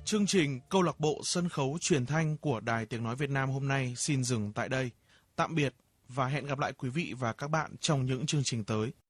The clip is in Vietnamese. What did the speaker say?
Chương trình Câu lạc bộ sân khấu truyền thanh của Đài Tiếng Nói Việt Nam hôm nay xin dừng tại đây. Tạm biệt và hẹn gặp lại quý vị và các bạn trong những chương trình tới.